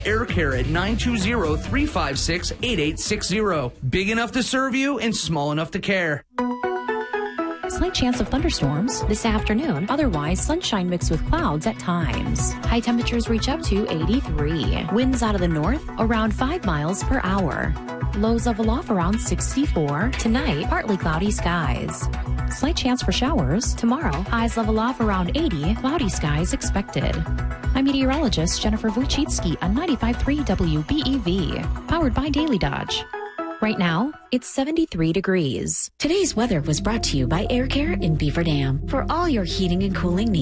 Air Care at 920-356-8860. Big enough to serve you and small enough to care. Slight chance of thunderstorms this afternoon. Otherwise, sunshine mixed with clouds at times. High temperatures reach up to 83. Winds out of the north around 5 miles per hour. Lows level off around 64. Tonight, partly cloudy skies. Slight chance for showers. Tomorrow, highs level off around 80. Cloudy skies expected. I'm meteorologist Jennifer Wojcicki on 95.3 WBEV. Powered by Daily Dodge. Right now, it's 73 degrees. Today's weather was brought to you by Air Care in Beaver Dam. For all your heating and cooling needs.